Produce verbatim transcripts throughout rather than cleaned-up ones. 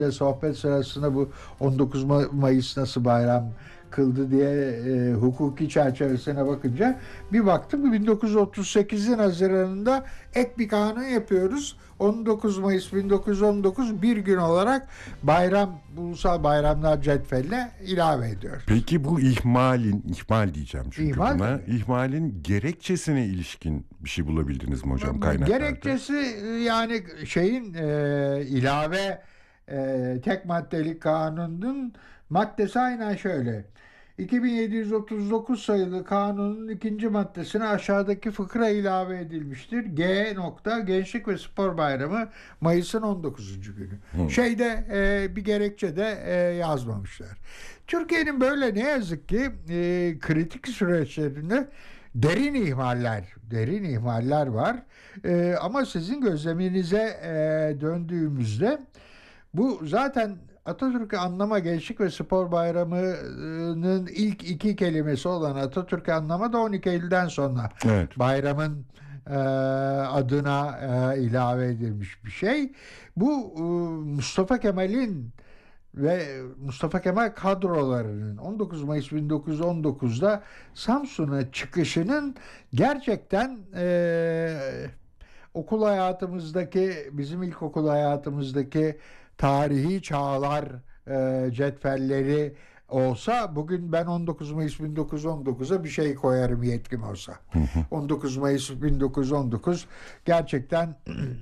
sohbet sırasında bu on dokuz Mayıs nasıl bayram kıldı diye e, hukuki çerçevesine bakınca bir baktım bin dokuz yüz otuz sekizin Haziran'ında ek bir kanun yapıyoruz. on dokuz Mayıs bin dokuz yüz on dokuz bir gün olarak bayram, ulusal bayramlar cetveline ilave ediyoruz. Peki bu ihmalin, ihmal diyeceğim çünkü İhmal buna, mi? ihmalin gerekçesine ilişkin bir şey bulabildiniz mi hocam kaynaklarda? Gerekçesi yani şeyin e, ilave e, tek maddelik kanunun maddesi aynen şöyle. iki bin yedi yüz otuz dokuz sayılı kanunun ikinci maddesine aşağıdaki fıkra ilave edilmiştir. G nokta Gençlik ve Spor Bayramı Mayıs'ın on dokuzuncu günü. Hı. Şeyde e, bir gerekçe de e, yazmamışlar. Türkiye'nin böyle ne yazık ki e, kritik süreçlerinde derin ihmaller, derin ihmaller var. E, ama sizin gözleminize e, döndüğümüzde bu zaten Atatürk'ü anlama, Gençlik ve Spor Bayramı'nın ilk iki kelimesi olan Atatürk'ü anlama da on iki Eylül'den sonra Evet. bayramın e, adına e, ilave edilmiş bir şey. Bu e, Mustafa Kemal'in ve Mustafa Kemal kadrolarının on dokuz Mayıs bin dokuz yüz on dokuzda Samsun'a çıkışının gerçekten e, okul hayatımızdaki, bizim ilkokul hayatımızdaki tarihi çağlar e, cetvelleri olsa bugün ben on dokuz Mayıs bin dokuz yüz on dokuza bir şey koyarım yetkim olsa. on dokuz Mayıs bin dokuz yüz on dokuz gerçekten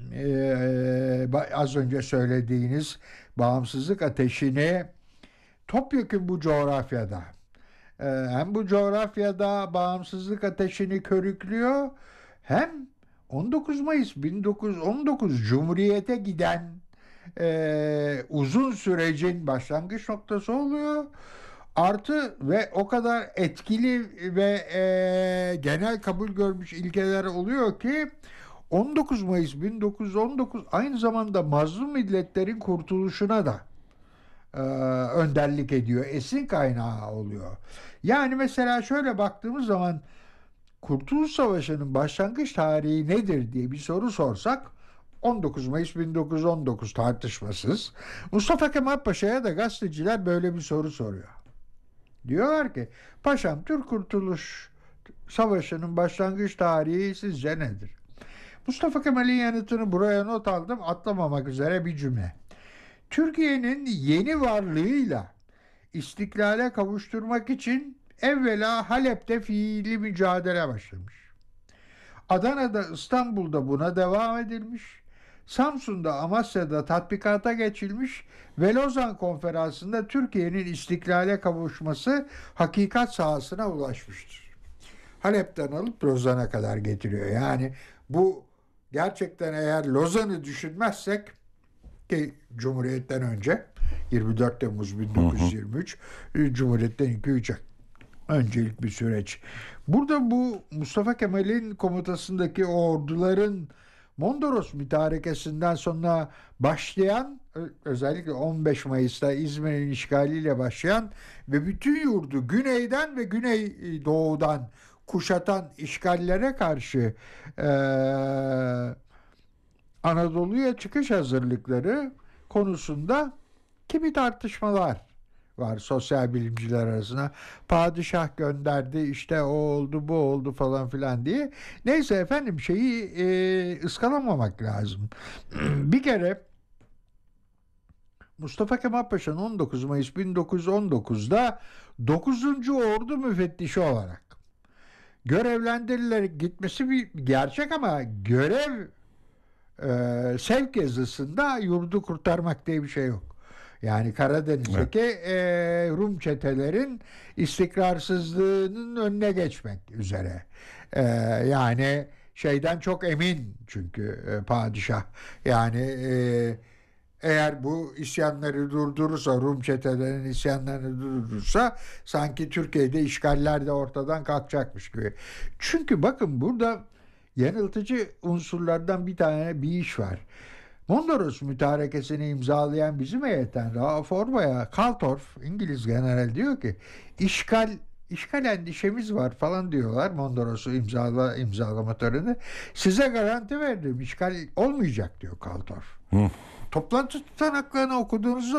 e, az önce söylediğiniz bağımsızlık ateşini topyekun bu coğrafyada e, hem bu coğrafyada bağımsızlık ateşini körüklüyor, hem on dokuz Mayıs bin dokuz yüz on dokuz Cumhuriyete giden e, uzun sürecin başlangıç noktası oluyor. Artı ve o kadar etkili ve e, genel kabul görmüş ilkeler oluyor ki on dokuz Mayıs bin dokuz yüz on dokuz aynı zamanda mazlum milletlerin kurtuluşuna da e, önderlik ediyor. Esin kaynağı oluyor. Yani mesela şöyle baktığımız zaman Kurtuluş Savaşı'nın başlangıç tarihi nedir diye bir soru sorsak on dokuz Mayıs bin dokuz yüz on dokuz tartışmasız. Mustafa Kemal Paşa'ya da gazeteciler böyle bir soru soruyor. Diyorlar ki, paşam, Türk Kurtuluş Savaşı'nın başlangıç tarihi sizce nedir? Mustafa Kemal'in yanıtını buraya not aldım, atlamamak üzere bir cümle. Türkiye'nin yeni varlığıyla istiklale kavuşturmak için evvela Halep'te fiili mücadele başlamış. Adana'da, İstanbul'da buna devam edilmiş. Samsun'da, Amasya'da tatbikata geçilmiş ve Lozan Konferansı'nda Türkiye'nin istiklale kavuşması hakikat sahasına ulaşmıştır. Halep'ten alıp Lozan'a kadar getiriyor. Yani bu gerçekten, eğer Lozan'ı düşünmezsek ki Cumhuriyet'ten önce yirmi dört Temmuz bin dokuz yüz yirmi üç, Cumhuriyet'ten iki üç ay öncelik bir süreç. Burada bu Mustafa Kemal'in komutasındaki orduların Mondros mütarekesinden sonra başlayan, özellikle on beş Mayıs'ta İzmir'in işgaliyle başlayan ve bütün yurdu güneyden ve güneydoğudan kuşatan işgallere karşı e, Anadolu'ya çıkış hazırlıkları konusunda kimi tartışmalar var sosyal bilimciler arasında. Padişah gönderdi, işte o oldu, bu oldu falan filan diye. Neyse efendim, şeyi e, ıskalamamak lazım. Bir kere Mustafa Kemal Paşa'nın on dokuz Mayıs bin dokuz yüz on dokuzda dokuzuncu Ordu müfettişi olarak görevlendirilerek gitmesi bir gerçek, ama görev e, sevk yazısında yurdu kurtarmak diye bir şey yok. Yani Karadeniz'deki evet. e, Rum çetelerin istikrarsızlığının önüne geçmek üzere. E, yani şeyden çok emin çünkü e, padişah. Yani e, eğer bu isyanları durdurursa, Rum çetelerinin isyanlarını durdurursa, sanki Türkiye'de işgaller de ortadan kalkacakmış gibi. Çünkü bakın, burada yanıltıcı unsurlardan bir tane bir iş var. Mondros mütarekesini imzalayan bizim heyetten Rauf Orbay'a Kaltorf, İngiliz general, diyor ki işgal işgal endişemiz var falan diyorlar, Mondros'u imzala, imzalama töreni. Size garanti verdim, işgal olmayacak diyor Kaltorf. toplantı tutanaklarını okuduğunuzda